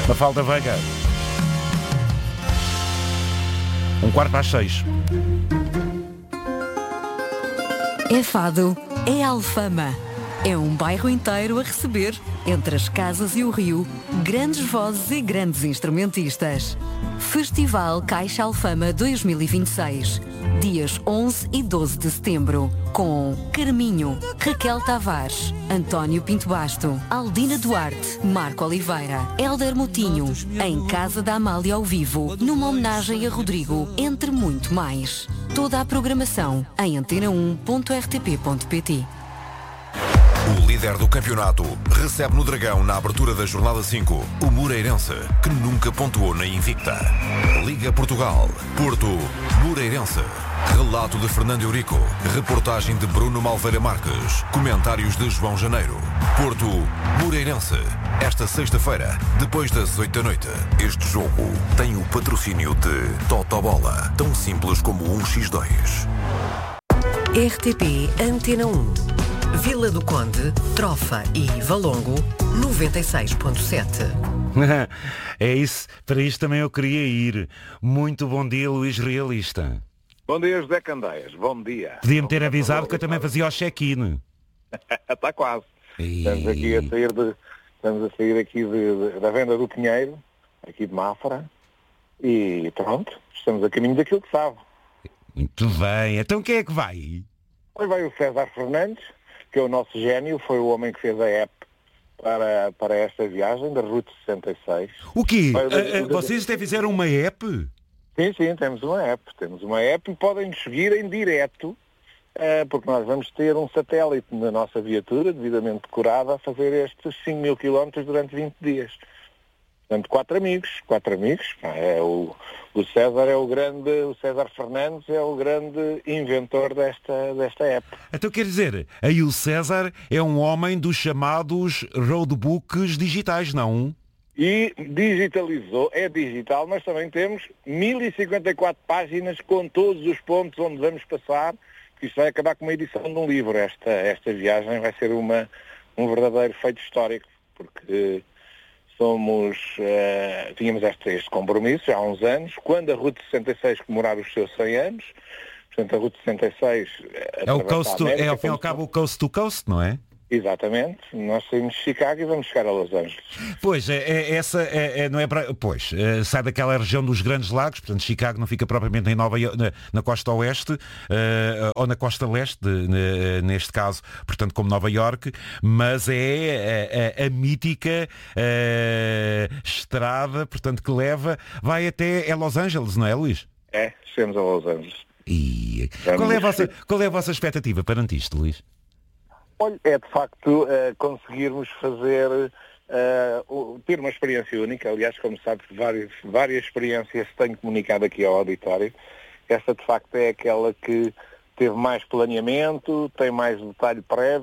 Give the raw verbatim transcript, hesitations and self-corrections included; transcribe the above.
Mafalda Veiga. Um quarto para as seis. É Fado, é Alfama. É um bairro inteiro a receber, entre as casas e o rio, grandes vozes e grandes instrumentistas. Festival Caixa Alfama dois mil e vinte e seis. Dias onze e doze de setembro. Com Carminho, Raquel Tavares, António Pinto Basto, Aldina Duarte, Marco Oliveira, Hélder Moutinho, em Casa da Amália ao vivo, numa homenagem a Rodrigo, entre muito mais. Toda a programação em antena um ponto r t p ponto p t. O líder do campeonato recebe no Dragão, na abertura da jornada cinco, o Moreirense, que nunca pontuou na Invicta. Liga Portugal, Porto, Moreirense. Relato de Fernando Eurico, reportagem de Bruno Malveira Marques, comentários de João Janeiro. Porto, Moreirense. Esta sexta-feira, depois das oito da noite. Este jogo tem o patrocínio de Totobola, tão simples como um por dois. R T P Antena um. Vila do Conde, Trofa e Valongo, noventa e seis ponto sete. É isso, para isto também eu queria ir. Muito bom dia, Luís Realista. Bom dia, José Candeias, bom dia. Podia-me ter avisado que eu também fazia o check-in. Está quase. E... Estamos aqui a sair, de, estamos a sair aqui de, de, da venda do Pinheiro, aqui de Mafra, e pronto, estamos a caminho daquilo que sabe. Muito bem, então quem é que vai? Hoje vai o César Fernandes, que é o nosso gênio, foi o homem que fez a app para, para esta viagem da Route sessenta e seis. O quê? Vai, Uh, uh, vocês até fizeram uma app? Sim, sim, temos uma app. Temos uma app e podem nos seguir em direto, uh, porque nós vamos ter um satélite na nossa viatura, devidamente decorada, a fazer estes cinco mil quilómetros durante vinte dias. Portanto, quatro amigos, quatro amigos. É o, o César é o grande, o César Fernandes é o grande inventor desta, desta app. Então quer dizer, aí o César é um homem dos chamados roadbooks digitais, não? E digitalizou, é digital, mas também temos mil e cinquenta e quatro páginas com todos os pontos onde vamos passar, que isto vai acabar com uma edição de um livro. Esta, esta viagem vai ser uma, um verdadeiro feito histórico, porque somos, uh, tínhamos este, este compromisso já há uns anos, quando a Route sessenta e seis comemorar os seus cem anos, portanto a Route sessenta e seis... É, o coast to, é ao fim e ao cabo o coast to coast, não é? Exatamente, nós saímos de Chicago e vamos chegar a Los Angeles. Pois, é, é, essa é, é, não é para. Pois, é, sai daquela região dos Grandes Lagos, portanto, Chicago não fica propriamente em Nova na, na costa oeste é, ou na costa leste, de, ne, neste caso, portanto, como Nova Iorque, mas é a, a, a mítica é, estrada, portanto, que leva, vai até é Los Angeles, não é, Luís? É, chegamos a Los Angeles. E qual é a vossa, qual é a vossa expectativa perante isto, Luís? Olha, é de facto uh, conseguirmos fazer, uh, ter uma experiência única. Aliás, como sabe, várias, várias experiências tenho comunicado aqui ao auditório. Esta de facto é aquela que teve mais planeamento, tem mais detalhe prévio.